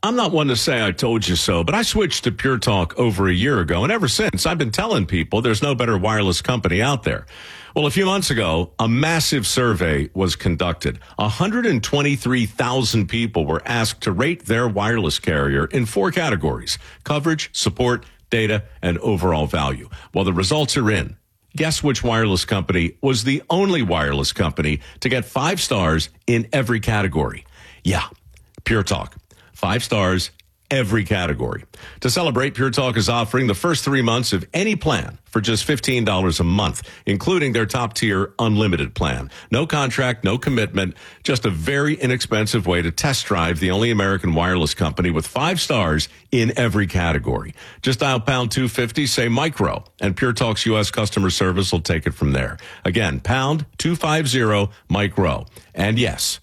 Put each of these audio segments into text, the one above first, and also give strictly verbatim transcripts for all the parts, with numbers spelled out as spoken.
I'm not one to say I told you so, but I switched to Pure Talk over a year ago, and ever since, I've been telling people there's no better wireless company out there. Well, a few months ago, a massive survey was conducted. one hundred twenty-three thousand people were asked to rate their wireless carrier in four categories: coverage, support, data, and overall value. Well, the results are in. Guess which wireless company was the only wireless company to get five stars in every category? Yeah, Pure Talk. Five stars, every category. To celebrate, Pure Talk is offering the first three months of any plan for just fifteen dollars a month, including their top-tier unlimited plan. No contract, no commitment, just a very inexpensive way to test drive the only American wireless company with five stars in every category. Just dial pound two fifty, say micro, and Pure Talk's U S customer service will take it from there. Again, pound two fifty, micro. And yes,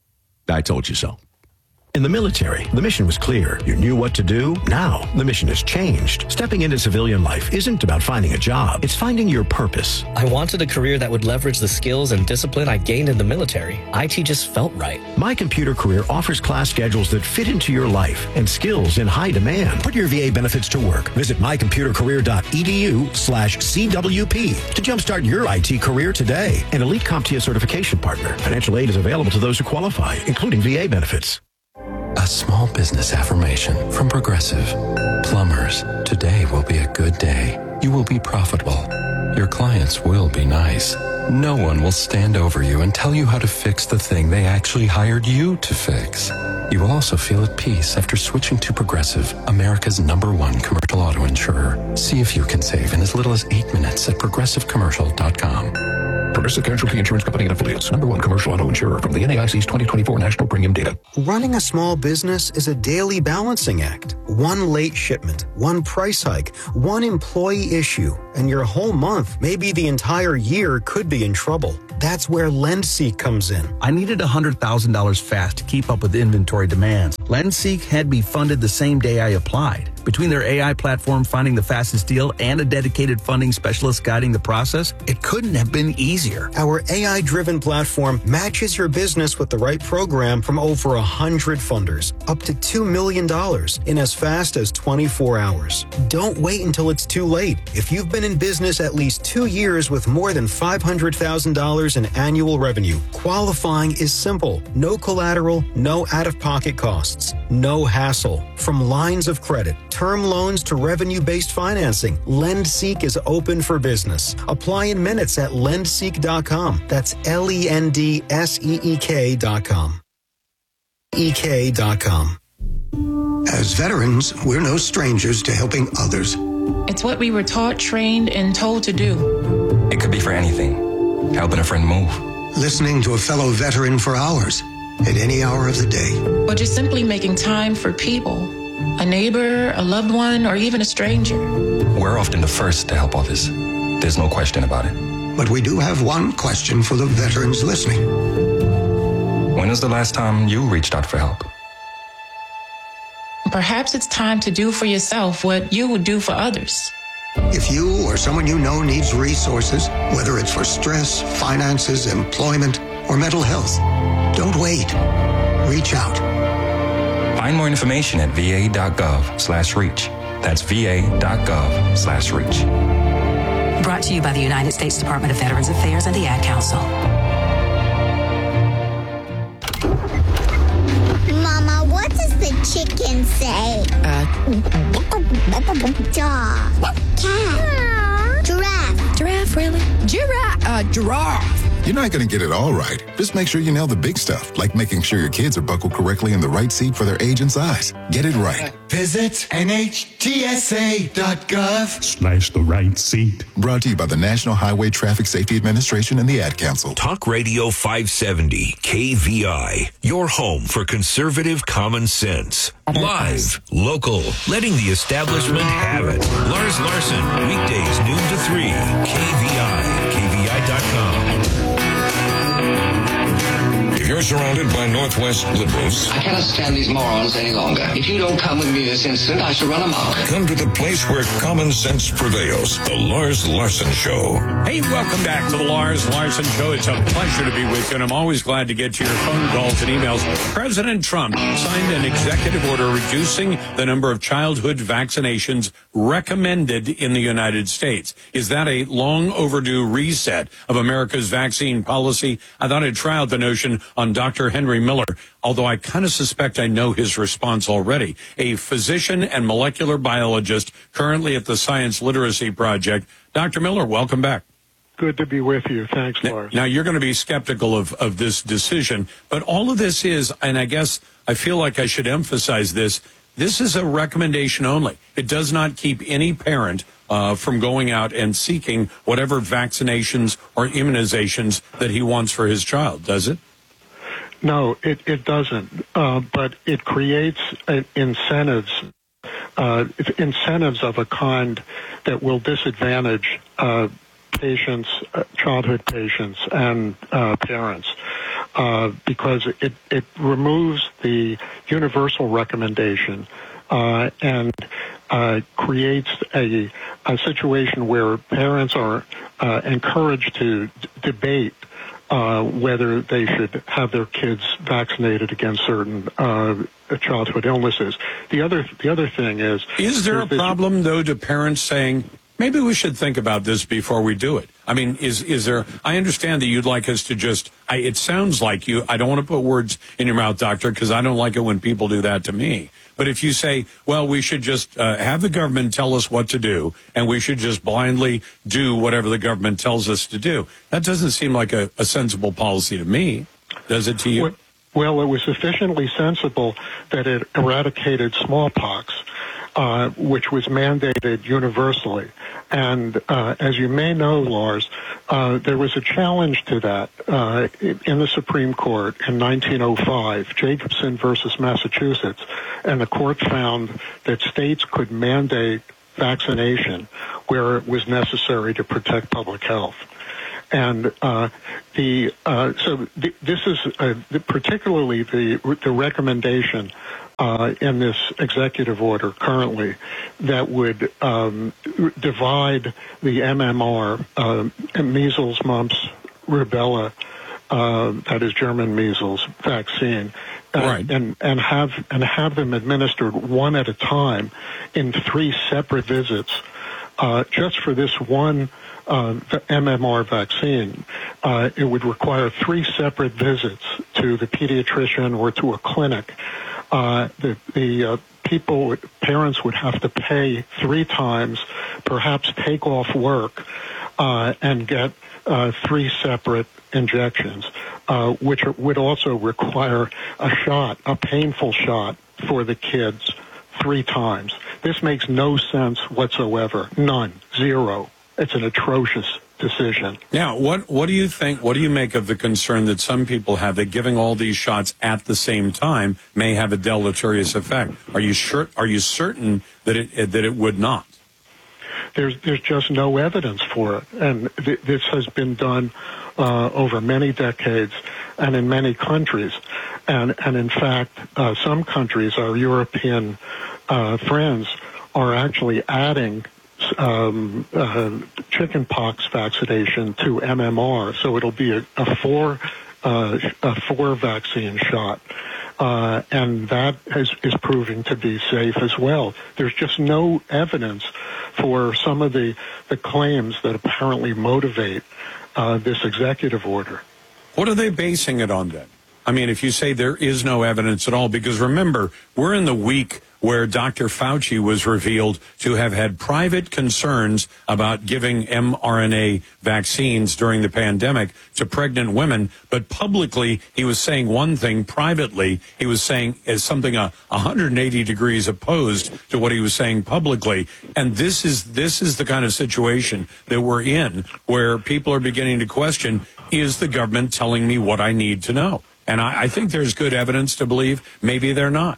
I told you so. In the military, the mission was clear. You knew what to do. Now, the mission has changed. Stepping into civilian life isn't about finding a job. It's finding your purpose. I wanted a career that would leverage the skills and discipline I gained in the military. I T just felt right. My Computer Career offers class schedules that fit into your life and skills in high demand. Put your V A benefits to work. Visit my computer career dot e d u slash C W P to jumpstart your I T career today. An elite CompTIA certification partner. Financial aid is available to those who qualify, including V A benefits. A small business affirmation from Progressive. Plumbers, today will be a good day. You will be profitable. Your clients will be nice. No one will stand over you and tell you how to fix the thing they actually hired you to fix. You will also feel at peace after switching to Progressive, America's number one commercial auto insurer. See if you can save in as little as eight minutes at progressive commercial dot com. Progressive Casualty Insurance Company and Affiliates, number one commercial auto insurer from the N A I C's twenty twenty-four National Premium Data. Running a small business is a daily balancing act. One late shipment, one price hike, one employee issue, and your whole month, maybe the entire year, could be in trouble. That's where LendSeek comes in. I needed one hundred thousand dollars fast to keep up with inventory demands. LendSeek had me funded the same day I applied. Between their A I platform finding the fastest deal and a dedicated funding specialist guiding the process, it couldn't have been easier. Our A I-driven platform matches your business with the right program from over one hundred funders, up to two million dollars in as fast as twenty-four hours. Don't wait until it's too late. If you've been in business at least two years with more than five hundred thousand dollars in annual revenue, qualifying is simple. No collateral, no out-of-pocket costs, no hassle. From lines of credit, term loans to revenue-based financing, LendSeek is open for business. Apply in minutes at lendseek dot com. That's L E N D S E E K dot com. E K dot com. As veterans, we're no strangers to helping others. It's what we were taught, trained, and told to do. It could be for anything. Helping a friend move. Listening to a fellow veteran for hours, at any hour of the day. Or just simply making time for people. A neighbor, a loved one, or even a stranger. We're often the first to help others. There's no question about it. But we do have one question for the veterans listening. When was the last time you reached out for help? Perhaps it's time to do for yourself what you would do for others. If you or someone you know needs resources, whether it's for stress, finances, employment, or mental health, don't wait. Reach out. Find more information at V A dot gov slash reach. That's V A dot gov slash reach. Brought to you by the United States Department of Veterans Affairs and the Ad Council. Mama, what does the chicken say? Uh, Dog. Cat. Giraffe. Giraffe, really? Giraffe. Uh, giraffe. You're not going to get it all right. Just make sure you nail the big stuff, like making sure your kids are buckled correctly in the right seat for their age and size. Get it right. Visit N H T S A dot gov slash the right seat. Brought to you by the National Highway Traffic Safety Administration and the Ad Council. Talk Radio five seventy K V I, your home for conservative common sense. Live, local, letting the establishment have it. Lars Larson, weekdays noon to three. K V I, K V I dot com. you're surrounded by Northwest liberals, I cannot stand these morons any longer. If you don't come with me this instant, I shall run amok. come to the place where common sense prevails. The Lars Larson Show. Hey, welcome back to the Lars Larson Show. It's a pleasure to be with you, and I'm always glad to get to your phone calls and emails. President Trump signed an executive order reducing the number of childhood vaccinations recommended in the United States. Is that a long overdue reset of America's vaccine policy? I thought I'd try out the notion on Doctor Henry Miller, although I kind of suspect I know his response already. A physician and molecular biologist currently at the Science Literacy Project. Doctor Miller, welcome back. Good to be with you. Thanks, Lars. Now, you're going to be skeptical of, of this decision, but all of this is, and I guess I feel like I should emphasize this, this is a recommendation only. It does not keep any parent uh, from going out and seeking whatever vaccinations or immunizations that he wants for his child, does it? No, it, it doesn't. Uh, but it creates uh, incentives, uh, incentives of a kind that will disadvantage uh, patients, uh, childhood patients, and uh, parents, uh, because it, it removes the universal recommendation uh, and uh, creates a, a situation where parents are uh, encouraged to d- debate uh, whether they should have their kids vaccinated against certain uh, childhood illnesses. The other, the other thing is... Is there a problem, though, to parents saying, maybe we should think about this before we do it? I mean, is is there, I understand that you'd like us to just, I, it sounds like you, I don't want to put words in your mouth, doctor, because I don't like it when people do that to me. But if you say, well, we should just uh, have the government tell us what to do, and we should just blindly do whatever the government tells us to do, that doesn't seem like a, a sensible policy to me. Does it to you? Well, it was sufficiently sensible that it eradicated smallpox, uh, which was mandated universally. And uh, as you may know, Lars, uh, there was a challenge to that uh, in the Supreme Court in nineteen oh five, Jacobson versus Massachusetts, and the court found that states could mandate vaccination where it was necessary to protect public health. And uh, the uh, so th- this is uh, the, particularly the the recommendation uh, in this executive order currently that would um, divide the M M R, uh, measles, mumps, rubella, uh, that is German measles vaccine, uh, right. and and have and have them administered one at a time in three separate visits, uh, just for this one. Uh, the M M R vaccine, uh, it would require three separate visits to the pediatrician or to a clinic. Uh, the the uh, people, parents would have to pay three times, perhaps take off work, uh, and get uh, three separate injections, uh, which would also require a shot, a painful shot for the kids three times. This makes no sense whatsoever. None. Zero. It's an atrocious decision. Now, what what do you think, what do you make of the concern that some people have that giving all these shots at the same time may have a deleterious effect? Are you sure, are you certain that it that it would not? There's there's just no evidence for it, and th- this has been done uh, over many decades and in many countries, and and in fact, uh, some countries, our European uh, friends, are actually adding Um, uh, chickenpox vaccination to M M R, so it'll be a, a four uh, a four vaccine shot, uh, and that is, is proving to be safe as well. There's just no evidence for some of the the claims that apparently motivate uh, this executive order. What are they basing it on then? I mean, if you say there is no evidence at all, because remember, we're in the week where Doctor Fauci was revealed to have had private concerns about giving mRNA vaccines during the pandemic to pregnant women, but publicly he was saying one thing, privately he was saying as something a uh, one hundred eighty degrees opposed to what he was saying publicly. And this is this is the kind of situation that we're in, where people are beginning to question, is the government telling me what I need to know? And I, I think there's good evidence to believe maybe they're not.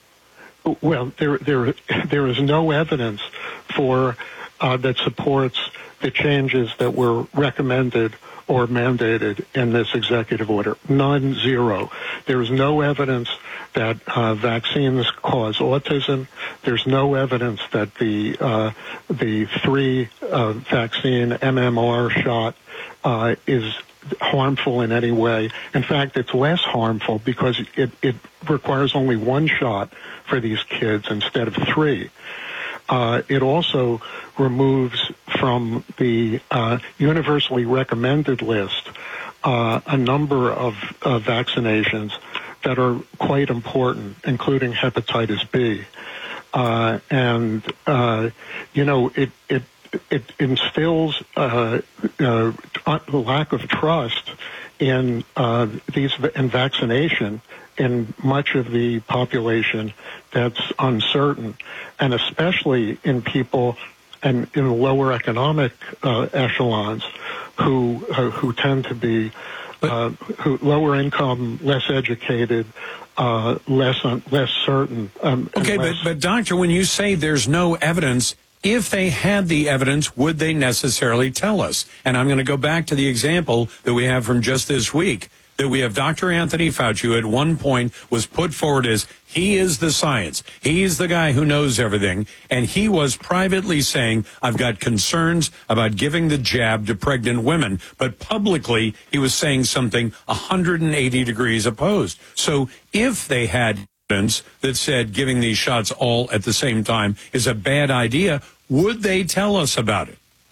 Well, there, there, there is no evidence for uh, that supports the changes that were recommended or mandated in this executive order. None, zero. There is no evidence that uh, vaccines cause autism. There's no evidence that the uh, the three uh, vaccine M M R shot uh, is harmful in any way. In fact, it's less harmful because it, it requires only one shot for these kids instead of three. Uh, it also removes from the uh, universally recommended list uh, a number of uh, vaccinations that are quite important, including hepatitis B. Uh, and, uh, you know, it, it, it instills uh, uh, the lack of trust in uh, these in vaccination in much of the population that's uncertain, and especially in people and in lower economic uh, echelons who uh, who tend to be uh, who, lower income, less educated, uh, less un, less certain. Um, okay, less, but but doctor, when you say there's no evidence, if they had the evidence, would they necessarily tell us? And I'm going to go back to the example that we have from just this week, that we have Doctor Anthony Fauci, who at one point was put forward as he is the science. He's the guy who knows everything. And he was privately saying, I've got concerns about giving the jab to pregnant women. But publicly, he was saying something one hundred eighty degrees opposed. So if they had evidence that said giving these shots all at the same time is a bad idea, would they tell us about it?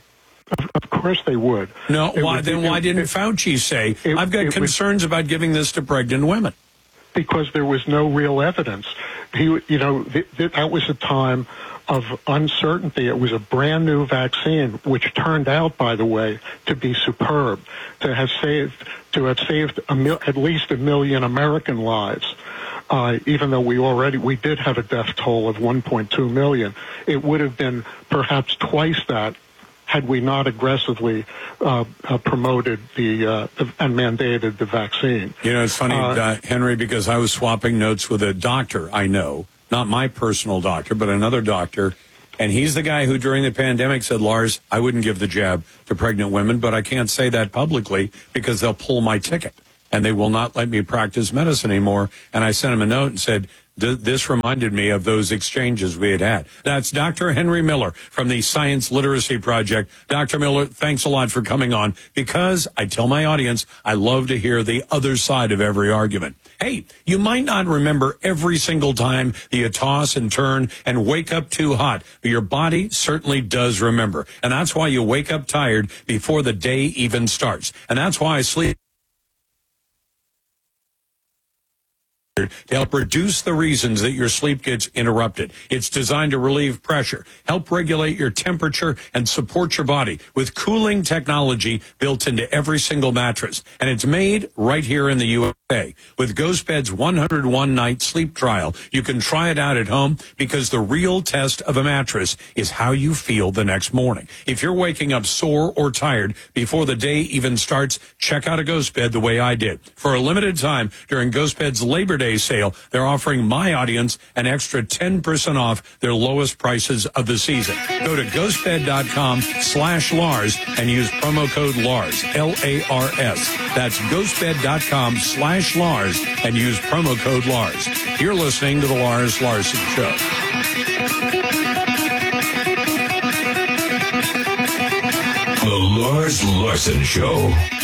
Of course they would. No, it why would, then it, why didn't it, Fauci say, it, I've got it concerns would, about giving this to pregnant women? Because there was no real evidence. He, you know, th- th- that was a time of uncertainty. It was a brand new vaccine, which turned out, by the way, to be superb, to have saved, to have saved a mil- at least a million American lives. Uh, even though we already, we did have a death toll of one point two million. It would have been perhaps twice that had we not aggressively uh, uh, promoted the, uh, the and mandated the vaccine. You know, it's funny, uh, uh, Henry, because I was swapping notes with a doctor I know, not my personal doctor, but another doctor, and he's the guy who during the pandemic said, Lars, I wouldn't give the jab to pregnant women, but I can't say that publicly because they'll pull my ticket and they will not let me practice medicine anymore. And I sent him a note and said, this reminded me of those exchanges we had had. That's Doctor Henry Miller from the Science Literacy Project. Doctor Miller, thanks a lot for coming on, because I tell my audience I love to hear the other side of every argument. Hey, you might not remember every single time that you toss and turn and wake up too hot, but your body certainly does remember. And that's why you wake up tired before the day even starts. And that's why I sleep to help reduce the reasons that your sleep gets interrupted. It's designed to relieve pressure, help regulate your temperature, and support your body with cooling technology built into every single mattress. And it's made right here in the U S A. With GhostBed's one hundred one night sleep trial, you can try it out at home, because the real test of a mattress is how you feel the next morning. If you're waking up sore or tired before the day even starts, check out a GhostBed the way I did. For a limited time during GhostBed's Labor Day sale, they're offering my audience an extra ten percent off their lowest prices of the season. Go to ghostbed.com slash Lars and use promo code Lars, L A R S. That's ghostbed.com slash Lars and use promo code Lars. You're listening to The Lars Larson Show. The Lars Larson Show.